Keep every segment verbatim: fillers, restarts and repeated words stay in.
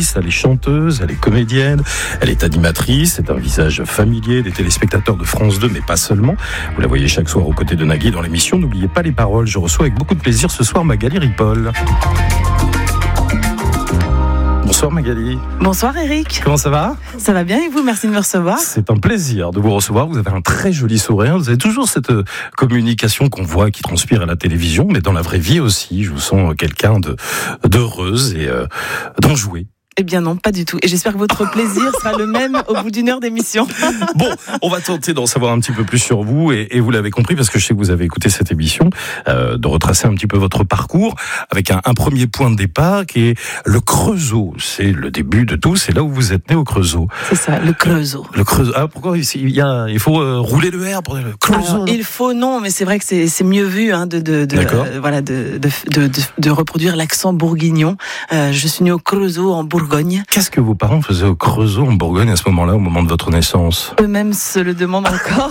actrice, elle est chanteuse, elle est comédienne, elle est animatrice, c'est un visage familier des téléspectateurs de France deux, mais pas seulement. Vous la voyez chaque soir aux côtés de Nagui dans l'émission. N'oubliez pas les paroles. Je reçois avec beaucoup de plaisir ce soir Magali Ripoll. Bonsoir Magali. Bonsoir Eric. Comment ça va ? Ça va bien et vous ? Merci de me recevoir. C'est un plaisir de vous recevoir. Vous avez un très joli sourire. Vous avez toujours cette communication qu'on voit qui transpire à la télévision, mais dans la vraie vie aussi. Je vous sens quelqu'un de d'heureuse et euh, d'enjouée. Eh bien non, pas du tout. Et j'espère que votre plaisir sera le même au bout d'une heure d'émission. Bon, on va tenter d'en savoir un petit peu plus sur vous. Et, et vous l'avez compris, parce que je sais que vous avez écouté cette émission, euh, de retracer un petit peu votre parcours avec un, un premier point de départ qui est le Creusot. C'est le début de tout. C'est là où vous êtes né, au Creusot. C'est ça, le Creusot. Le Creusot. Ah, pourquoi il, y a, il faut euh, rouler le R pour dire le Creusot. Alors, il faut, non, mais c'est vrai que c'est, c'est mieux vu hein, de, de, de, euh, voilà, de, de, de, de, de reproduire l'accent bourguignon. Euh, je suis né au Creusot, en Bourgogne. Qu'est-ce que vos parents faisaient au Creusot en Bourgogne à ce moment-là, au moment de votre naissance ? Eux-mêmes se le demandent encore.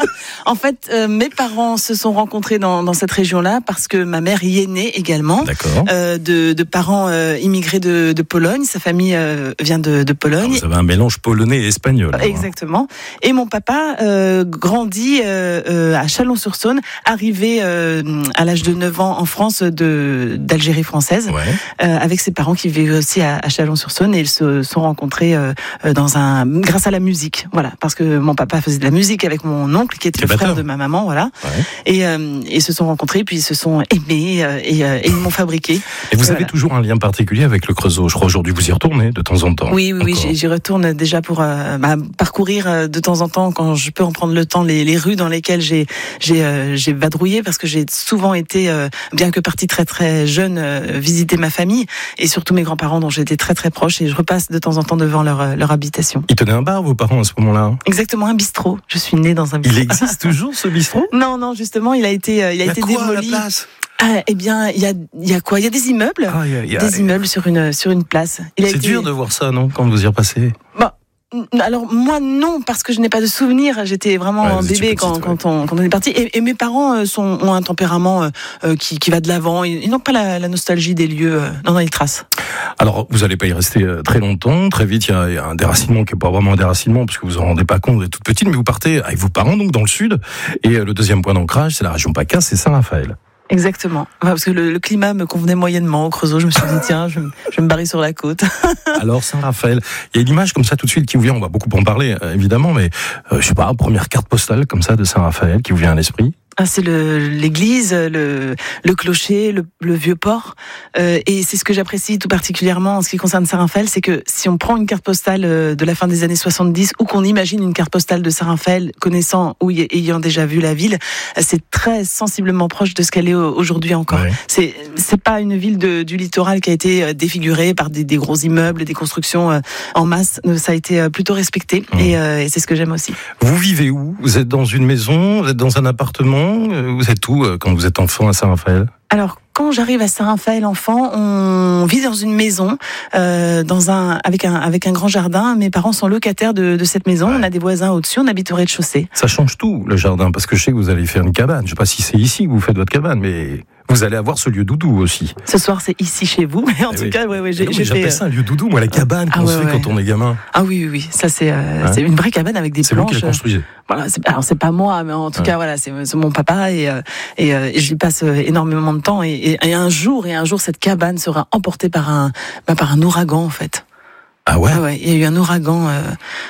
En fait, euh, mes parents se sont rencontrés dans, dans cette région-là parce que ma mère y est née également. D'accord. Euh, de, de parents euh, immigrés de, de Pologne. Sa famille euh, vient de, de Pologne. Alors vous avez un mélange polonais et espagnol. Exactement. Et mon papa euh, grandit euh, euh, à Chalon-sur-Saône, arrivé euh, à l'âge de neuf ans en France de, d'Algérie française, Ouais. euh, avec ses parents qui vivaient aussi à, à Chalon-sur-Saône, et ils se sont rencontrés euh, dans un, grâce à la musique. Voilà, parce que mon papa faisait de la musique avec mon oncle qui était le frère de ma maman, voilà. Ouais. Et euh, ils se sont rencontrés, puis ils se sont aimés euh, et, euh, et ils m'ont fabriqué. Et vous voilà. avez toujours un lien particulier avec le Creusot. Je crois aujourd'hui vous y retournez de temps en temps. Oui, oui, oui, j'y, j'y retourne déjà pour euh, bah, parcourir euh, de temps en temps, quand je peux en prendre le temps, les, les rues dans lesquelles j'ai j'ai euh, j'ai vadrouillé, parce que j'ai souvent été, euh, bien que partie très très jeune, euh, visiter ma famille et surtout mes grands-parents dont j'étais très très proche, et je repasse de temps en temps devant leur leur habitation. Ils tenaient un bar, vos parents, à ce moment-là ? Exactement, un bistrot. Je suis née dans un bistrot. Il existe toujours ce bistrot ? Non, non, justement, il a été, euh, il a, Il y a été quoi démoli. à la place ? Ah, eh bien, il y a, il y a quoi ? Il y a des immeubles, Ah, il y a- il y a- des immeubles sur une sur une place. Il a C'est été... dur de voir ça, non, quand vous y repassez ? Bon, alors moi non, parce que je n'ai pas de souvenirs. J'étais vraiment Ouais, un vous étiez bébé petite, quand, ouais. quand on quand on est parti. Et, et mes parents euh, sont, ont un tempérament euh, qui, qui va de l'avant. Ils, ils n'ont pas la, la nostalgie des lieux. Euh, non, non, ils tracent. Alors, vous n'allez pas y rester euh, très longtemps. Très vite, il y a- il y, a un déracinement qui n'est pas vraiment un déracinement, parce que vous en rendez pas compte, vous êtes toute petite, mais vous partez avec vos parents, donc, dans le sud. Et euh, le deuxième point d'ancrage, c'est la région PACA, c'est Saint-Raphaël. Exactement. Enfin, parce que le, le climat me convenait moyennement au Creusot. Je me suis dit tiens, je, vais me- je vais me barrer sur la côte. Alors, Saint-Raphaël, il y a une image comme ça tout de suite qui vous vient, on va beaucoup en parler, euh, évidemment, mais euh, je sais pas, première carte postale comme ça de Saint-Raphaël qui vous vient à l'esprit ? Ah, c'est le, l'église, le, le clocher, le, le vieux port. Euh, et c'est ce que j'apprécie tout particulièrement en ce qui concerne Saint-Raphaël, c'est que si on prend une carte postale euh, de la fin des années soixante-dix, ou qu'on imagine une carte postale de Saint-Raphaël, connaissant ou y- ayant déjà vu la ville, euh, c'est très sensiblement proche de ce qu'elle est aujourd'hui encore. Ouais. C'est, c'est pas une ville de, du littoral qui a été euh, défigurée par des, des gros immeubles, des constructions euh, en masse. Euh, Ça a été euh, plutôt respecté. Mmh. Et, euh, et c'est ce que j'aime aussi. Vous vivez où ? Vous êtes dans une maison ? Vous êtes dans un appartement ? Vous êtes où euh, quand vous êtes enfant à Saint-Raphaël ? Alors, quand j'arrive à Saint-Raphaël enfant, on vit dans une maison, euh, dans un avec un avec un grand jardin. Mes parents sont locataires de, de cette maison. Ouais. On a des voisins au-dessus. On habite au rez-de-chaussée. Ça change tout, le jardin, parce que je sais que vous allez faire une cabane. Je sais pas si c'est ici que vous faites votre cabane, mais vous allez avoir ce lieu doudou aussi. Ce soir, c'est ici chez vous, mais en Eh tout oui. cas, ouais, ouais, j'ai, Non, mais j'ai J'appelle fait. ça un lieu doudou, moi, la cabane Ah qu'on ouais, se fait ouais. quand on est gamin. Ah oui, oui, oui. Ça, c'est euh, Hein c'est une vraie cabane avec des C'est vous planches. qui la construisez. Voilà, c'est, alors c'est pas moi, mais en tout Ouais. cas, voilà, c'est, c'est mon papa et euh, et, euh, et je lui passe euh, énormément de temps. Et, et, et un jour, et un jour, cette cabane sera emportée par un bah, par un ouragan en fait. Ah ouais, Ah ouais, il y a eu un ouragan euh,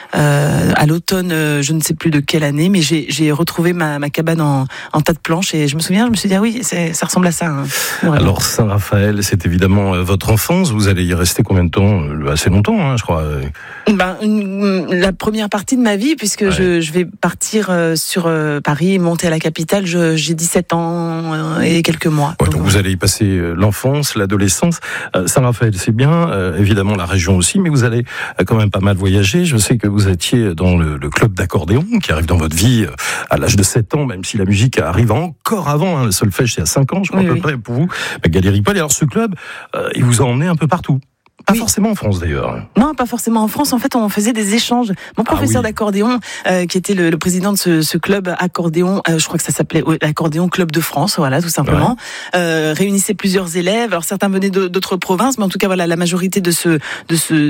euh, à l'automne, euh, je ne sais plus de quelle année, mais j'ai, j'ai retrouvé ma, ma cabane en, en tas de planches et je me souviens, je me suis dit ah oui, c'est, ça ressemble à ça. Hein. Ouais. Alors Saint-Raphaël, c'est évidemment euh, votre enfance. Vous allez y rester combien de temps ? Euh, Assez longtemps, hein, je crois. Ben, une- la première partie de ma vie, puisque Ouais. je, je vais partir euh, sur euh, Paris, monter à la capitale, je, j'ai dix-sept ans euh, et quelques mois. Ouais, donc vous allez y passer euh, l'enfance, l'adolescence. Euh, Saint-Raphaël, c'est bien, euh, évidemment la région aussi, mais vous allez euh, quand même pas mal voyager. Je sais que vous étiez dans le, le club d'accordéon qui arrive dans votre vie euh, à l'âge de sept ans, même si la musique arrive encore avant. Hein, le solfège, c'est à cinq ans, je crois, Oui, à peu oui. près, pour vous. Magali Ripoll. Et alors ce club, euh, il vous a emmené un peu partout. Pas Oui. forcément en France d'ailleurs. Non, pas forcément en France. En fait, on faisait des échanges. Mon professeur oui. d'accordéon, euh, qui était le, le président de ce, ce club accordéon, euh, je crois que ça s'appelait ouais, l'accordéon Club de France, voilà, tout simplement, euh, réunissait plusieurs élèves. Alors certains venaient de- d'autres provinces, mais en tout cas, voilà, la majorité de ce de ce